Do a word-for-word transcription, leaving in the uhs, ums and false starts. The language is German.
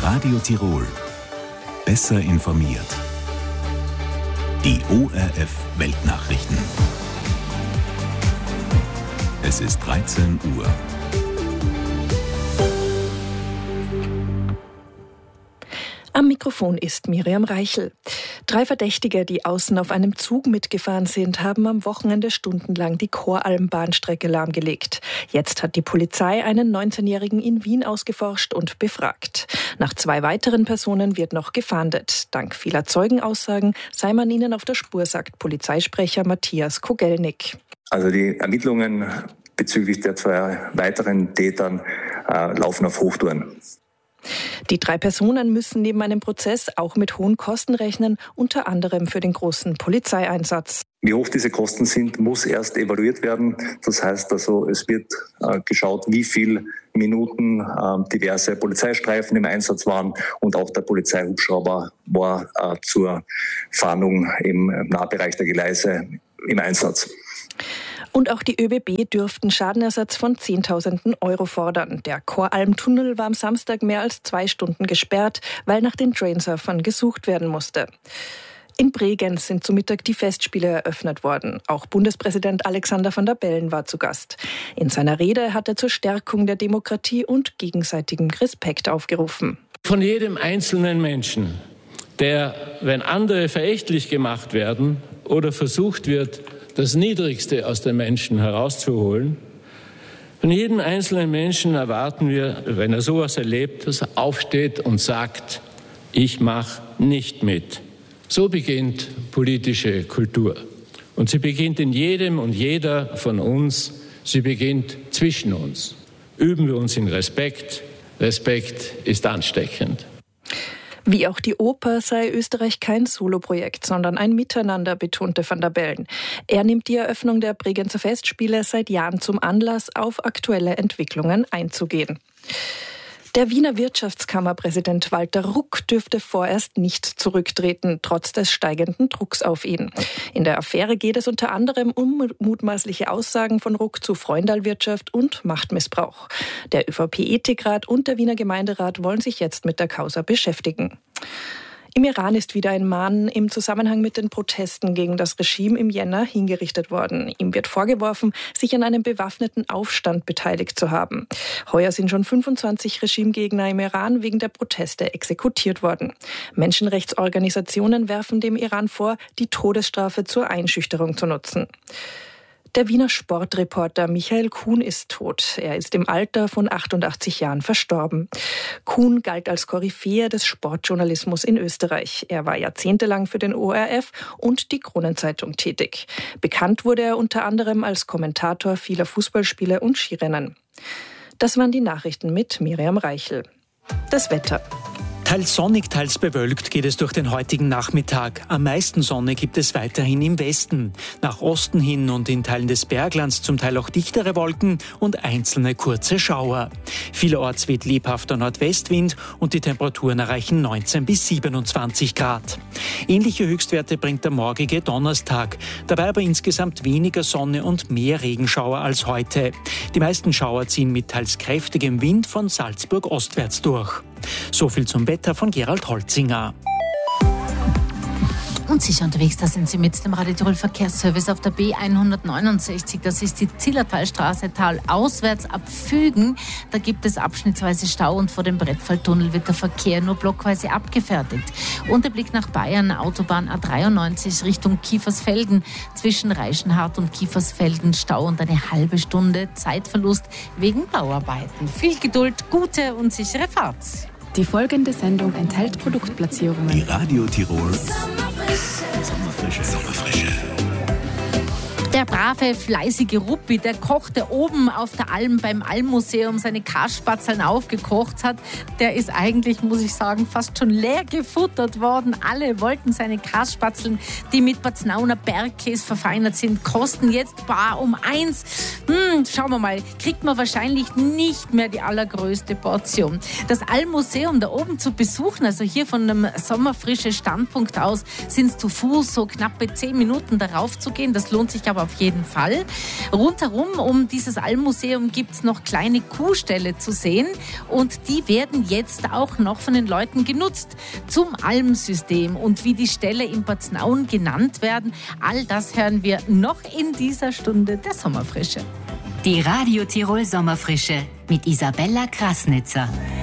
Radio Tirol. Besser informiert. Die O R F Weltnachrichten. Es ist dreizehn Uhr. Am Mikrofon ist Miriam Reichel. Drei Verdächtige, die außen auf einem Zug mitgefahren sind, haben am Wochenende stundenlang die Koralm-Bahnstrecke lahmgelegt. Jetzt hat die Polizei einen neunzehnjährigen in Wien ausgeforscht und befragt. Nach zwei weiteren Personen wird noch gefahndet. Dank vieler Zeugenaussagen sei man ihnen auf der Spur, sagt Polizeisprecher Matthias Kogelnik. Also die Ermittlungen bezüglich der zwei weiteren Tätern äh, laufen auf Hochtouren. Die drei Personen müssen neben einem Prozess auch mit hohen Kosten rechnen, unter anderem für den großen Polizeieinsatz. Wie hoch diese Kosten sind, muss erst evaluiert werden. Das heißt also, es wird äh, geschaut, wie viele Minuten äh, diverse Polizeistreifen im Einsatz waren, und auch der Polizeihubschrauber war äh, zur Fahndung im Nahbereich der Gleise im Einsatz. Und auch die ÖBB dürften Schadenersatz von Zehntausenden Euro fordern. Der Koralm-Tunnel war am Samstag mehr als zwei Stunden gesperrt, weil nach den Trainsurfern gesucht werden musste. In Bregenz sind zu Mittag die Festspiele eröffnet worden. Auch Bundespräsident Alexander Van der Bellen war zu Gast. In seiner Rede hat er zur Stärkung der Demokratie und gegenseitigem Respekt aufgerufen. Von jedem einzelnen Menschen, der, wenn andere verächtlich gemacht werden oder versucht wird, das Niedrigste aus den Menschen herauszuholen. Von jedem einzelnen Menschen erwarten wir, wenn er sowas erlebt, dass er aufsteht und sagt, ich mache nicht mit. So beginnt politische Kultur. Und sie beginnt in jedem und jeder von uns. Sie beginnt zwischen uns. Üben wir uns in Respekt. Respekt ist ansteckend. Wie auch die Oper sei Österreich kein Soloprojekt, sondern ein Miteinander, betonte Van der Bellen. Er nimmt die Eröffnung der Bregenzer Festspiele seit Jahren zum Anlass, auf aktuelle Entwicklungen einzugehen. Der Wiener Wirtschaftskammerpräsident Walter Ruck dürfte vorerst nicht zurücktreten, trotz des steigenden Drucks auf ihn. In der Affäre geht es unter anderem um mutmaßliche Aussagen von Ruck zu Freundalwirtschaft und Machtmissbrauch. Der ÖVP-Ethikrat und der Wiener Gemeinderat wollen sich jetzt mit der Causa beschäftigen. Im Iran ist wieder ein Mann im Zusammenhang mit den Protesten gegen das Regime im Jänner hingerichtet worden. Ihm wird vorgeworfen, sich an einem bewaffneten Aufstand beteiligt zu haben. Heuer sind schon fünfundzwanzig Regimegegner im Iran wegen der Proteste exekutiert worden. Menschenrechtsorganisationen werfen dem Iran vor, die Todesstrafe zur Einschüchterung zu nutzen. Der Wiener Sportreporter Michael Kuhn ist tot. Er ist im Alter von achtundachtzig Jahren verstorben. Kuhn galt als Koryphäe des Sportjournalismus in Österreich. Er war jahrzehntelang für den O R F und die Kronenzeitung tätig. Bekannt wurde er unter anderem als Kommentator vieler Fußballspiele und Skirennen. Das waren die Nachrichten mit Miriam Reichel. Das Wetter. Teils sonnig, teils bewölkt geht es durch den heutigen Nachmittag. Am meisten Sonne gibt es weiterhin im Westen. Nach Osten hin und in Teilen des Berglands zum Teil auch dichtere Wolken und einzelne kurze Schauer. Vielerorts weht lebhafter Nordwestwind und die Temperaturen erreichen neunzehn bis siebenundzwanzig Grad. Ähnliche Höchstwerte bringt der morgige Donnerstag. Dabei aber insgesamt weniger Sonne und mehr Regenschauer als heute. Die meisten Schauer ziehen mit teils kräftigem Wind von Salzburg ostwärts durch. So viel zum Wetter von Gerald Holzinger. Und sicher unterwegs, da sind Sie mit dem Radio Tirol Verkehrsservice auf der B hundertneunundsechzig. Das ist die Zillertalstraße talauswärts ab Fügen. Da gibt es abschnittsweise Stau und vor dem Brettfalltunnel wird der Verkehr nur blockweise abgefertigt. Und der Blick nach Bayern, Autobahn A dreiundneunzig Richtung Kiefersfelden. Zwischen Reichenhardt und Kiefersfelden Stau und eine halbe Stunde Zeitverlust wegen Bauarbeiten. Viel Geduld, gute und sichere Fahrt. Die folgende Sendung enthält Produktplatzierungen. Die Radio Tirol Sommerfrische. Sommerfrische. Der brave, fleißige Ruppi, der Koch, der oben auf der Alm beim Almmuseum seine Kasspatzeln aufgekocht hat, der ist eigentlich, muss ich sagen, fast schon leer gefuttert worden. Alle wollten seine Kasspatzeln, die mit Batznauner Bergkäse verfeinert sind, kosten jetzt bar um eins. Hm, schauen wir mal, kriegt man wahrscheinlich nicht mehr die allergrößte Portion. Das Almmuseum da oben zu besuchen, also hier von einem sommerfrischen Standpunkt aus, sind es zu Fuß so knappe zehn Minuten darauf zu gehen. Das lohnt sich aber auf jeden Fall. Rundherum um dieses Almmuseum gibt es noch kleine Kuhställe zu sehen und die werden jetzt auch noch von den Leuten genutzt zum Almsystem. Und wie die Ställe in Bad Snauen genannt werden, all das hören wir noch in dieser Stunde der Sommerfrische. Die Radio Tirol Sommerfrische mit Isabella Krasnitzer.